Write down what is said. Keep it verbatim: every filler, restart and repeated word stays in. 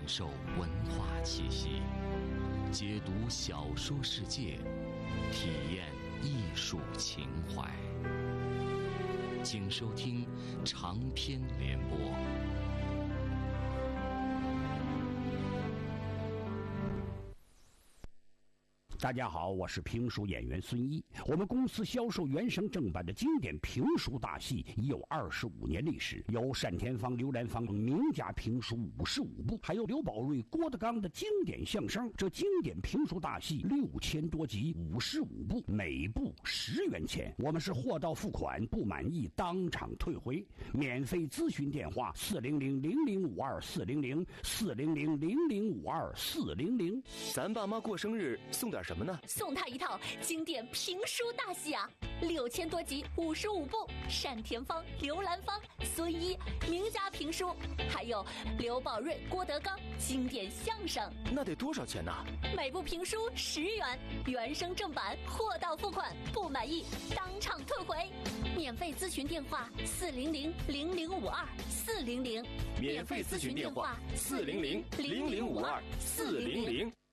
受文化气息，解读小说世界，体验艺术情怀。请收听长篇联播。 大家好，我是评书演员孙一。我们公司销售原声正版的经典评书大戏已有二十五年历史，有单田芳、刘兰芳名家评书五十五部，还有刘宝瑞、郭德纲的经典相声。这经典评书大戏六千多集，五十五部，每部十元钱。我们是货到付款，不满意当场退回。免费咨询电话：四零零零零五二四零零四零零零零五二四零零。 咱爸妈过生日送点什么呢？ 送他一套经典评书大戏啊，六千多集，五十五部，单田芳、刘兰芳、孙一名家评书，还有刘宝瑞、郭德纲经典相声。 那得多少钱呢？ 每部评书十元，原声正版，货到付款，不满意当场退回。免费咨询电话：四零零零零五二四零零。 免费咨询电话：四零零零零五二四零零。